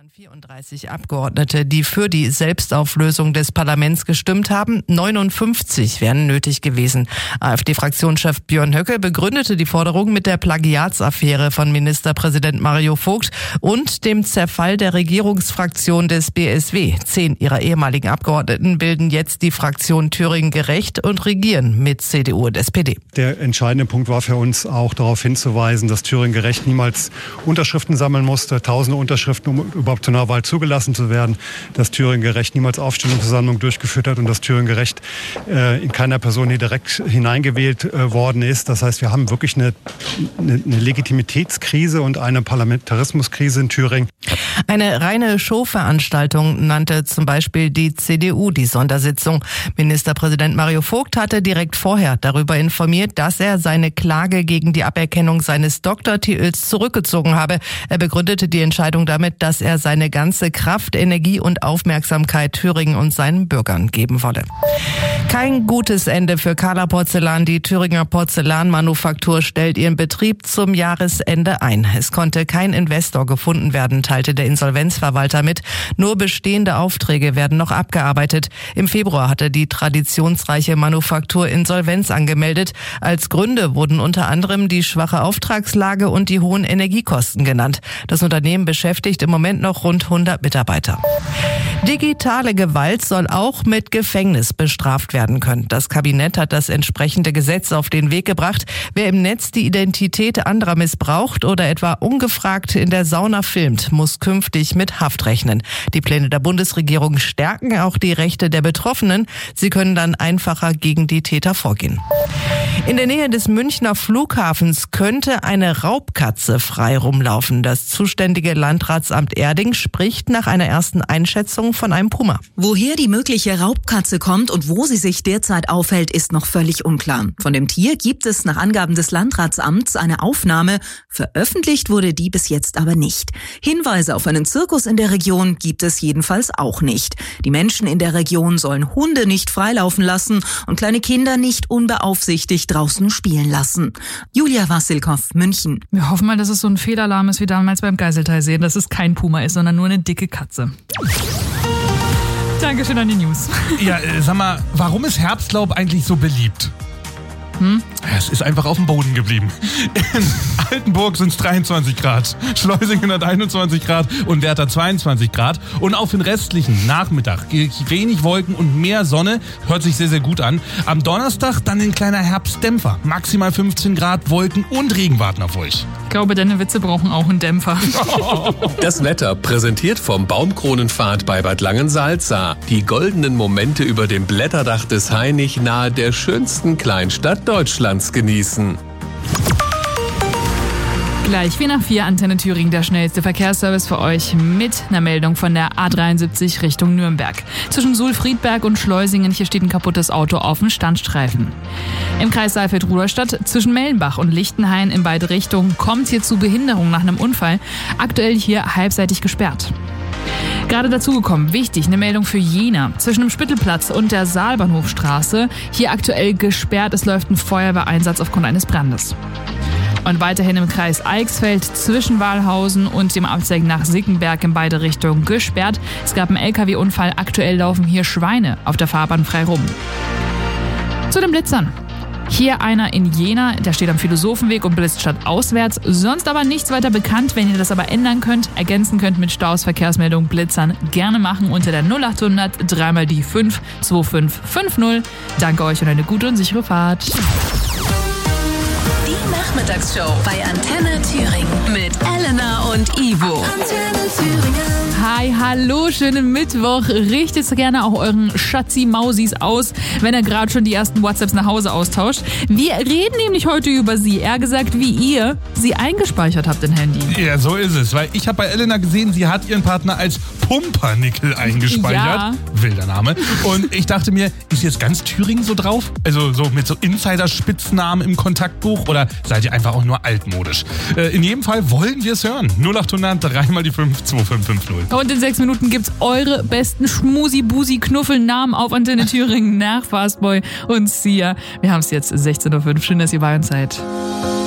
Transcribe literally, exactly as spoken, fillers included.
waren vierunddreißig Abgeordnete, die für die Selbstauflösung des Parlaments gestimmt haben. neunundfünfzig wären nötig gewesen. AfD-Fraktionschef Björn Höcke begründete die Forderung mit der Plagiatsaffäre von Ministerpräsident Mario Vogt und dem Zerfall der Regierungsfraktion des B S W. Zehn ihrer ehemaligen Abgeordneten bilden jetzt die Fraktion Thüringen gerecht und regieren mit C D U und S P D. Der entscheidende Punkt war für uns auch darauf hinzuweisen, dass Thüringen gerecht niemals Unterschriften sammeln musste, tausende Unterschriften, um überhaupt zu einer Wahl zugelassen zu werden, dass Thüringen gerecht niemals Aufstellungsversammlungen durchgeführt hat und dass Thüringen gerecht äh, in keiner Person hier direkt hineingewählt äh, worden ist. Das heißt, wir haben wirklich eine, eine, eine Legitimitätskrise und eine Parlamentarismuskrise in Thüringen. Eine reine Showveranstaltung nannte zum Beispiel die C D U die Sondersitzung. Ministerpräsident Mario Vogt hatte direkt vorher darüber informiert, dass er seine Klage gegen die Aberkennung seines Doktortitels zurückgezogen habe. Er begründete die Entscheidung damit, dass er seine ganze Kraft, Energie und Aufmerksamkeit Thüringen und seinen Bürgern geben wolle. Kein gutes Ende für Kahler Porzellan. Die Thüringer Porzellanmanufaktur stellt ihren Betrieb zum Jahresende ein. Es konnte kein Investor gefunden werden, teilte der Insolvenzverwalter mit. Nur bestehende Aufträge werden noch abgearbeitet. Im Februar hatte die traditionsreiche Manufaktur Insolvenz angemeldet. Als Gründe wurden unter anderem die schwache Auftragslage und die hohen Energiekosten genannt. Das Unternehmen beschäftigt im Moment noch rund hundert Mitarbeiter. Digitale Gewalt soll auch mit Gefängnis bestraft werden können. Das Kabinett hat das entsprechende Gesetz auf den Weg gebracht. Wer im Netz die Identität anderer missbraucht oder etwa ungefragt in der Sauna filmt, muss künftig mit Haft rechnen. Die Pläne der Bundesregierung stärken auch die Rechte der Betroffenen. Sie können dann einfacher gegen die Täter vorgehen. In der Nähe des Münchner Flughafens könnte eine Raubkatze frei rumlaufen. Das zuständige Landratsamt Erding spricht nach einer ersten Einschätzung von einem Puma. Woher die mögliche Raubkatze kommt und wo sie sich derzeit aufhält, ist noch völlig unklar. Von dem Tier gibt es nach Angaben des Landratsamts eine Aufnahme. Veröffentlicht wurde die bis jetzt aber nicht. Hinweise auf einen Zirkus in der Region gibt es jedenfalls auch nicht. Die Menschen in der Region sollen Hunde nicht freilaufen lassen und kleine Kinder nicht unbeaufsichtigt draußen spielen lassen. Julia Wassilkow, München. Wir hoffen mal, dass es so ein Fehlalarm ist wie damals beim Geiselteilsee, dass es kein Puma ist, sondern nur eine dicke Katze. Dankeschön an die News. Ja, äh, sag mal, warum ist Herbstlaub eigentlich so beliebt? Hm? Es ist einfach auf dem Boden geblieben. In Altenburg sind es dreiundzwanzig Grad, Schleusingen hat einundzwanzig Grad und Werther zweiundzwanzig Grad. Und auch für den restlichen Nachmittag wenig Wolken und mehr Sonne, hört sich sehr, sehr gut an. Am Donnerstag dann ein kleiner Herbstdämpfer, maximal fünfzehn Grad, Wolken und Regen warten auf euch. Ich glaube, deine Witze brauchen auch einen Dämpfer. Das Wetter präsentiert vom Baumkronenpfad bei Bad Langensalza. Die goldenen Momente über dem Blätterdach des Hainich nahe der schönsten Kleinstadt Deutschlands genießen. Gleich wie nach vier Antenne Thüringen der schnellste Verkehrsservice für euch mit einer Meldung von der A dreiundsiebzig Richtung Nürnberg. Zwischen Suhl-Friedberg und Schleusingen, hier steht ein kaputtes Auto auf dem Standstreifen. Im Kreis Saalfeld-Rudolstadt zwischen Mellenbach und Lichtenhain in beide Richtungen kommt hier zu Behinderung nach einem Unfall. Aktuell hier halbseitig gesperrt. Gerade dazugekommen, wichtig, eine Meldung für Jena. Zwischen dem Spittelplatz und der Saalbahnhofstraße, hier aktuell gesperrt. Es läuft ein Feuerwehreinsatz aufgrund eines Brandes. Und weiterhin im Kreis Eichsfeld zwischen Wahlhausen und dem Abzweig nach Sickenberg in beide Richtungen gesperrt. Es gab einen L K W-Unfall, aktuell laufen hier Schweine auf der Fahrbahn frei rum. Zu den Blitzern. Hier einer in Jena, der steht am Philosophenweg und blitzt stadtauswärts. Sonst aber nichts weiter bekannt. Wenn ihr das aber ändern könnt, ergänzen könnt mit Staus, Verkehrsmeldung, Blitzern, gerne machen unter der null achthundert drei mal die fünf zwei fünf fünf null. Danke euch und eine gute und sichere Fahrt. Die Nachmittagsshow bei Antenne Thüringen mit Elena und Ivo. Antenne Thüringen. Hi, hallo, schönen Mittwoch. Richtet so gerne auch euren Schatzi-Mausis aus, wenn er gerade schon die ersten WhatsApps nach Hause austauscht. Wir reden nämlich heute über sie, eher gesagt, wie ihr sie eingespeichert habt im Handy. Ja, so ist es, weil ich habe bei Elena gesehen, sie hat ihren Partner als Pumpernickel eingespeichert. Ja. Wilder Name. Und ich dachte mir, ist jetzt ganz Thüringen so drauf? Also so mit so Insider-Spitznamen im Kontaktbuch oder seid ihr einfach auch nur altmodisch? Äh, in jedem Fall wollen wir es hören. null achthundert drei mal die fünf zwei fünf fünf null. Und in sechs Minuten gibt's eure besten Schmusi-Busi-Knuffelnamen auf Antenne Thüringen nach Fastboy und Sia. Wir haben es jetzt sechzehn Uhr fünf. Schön, dass ihr bei uns seid.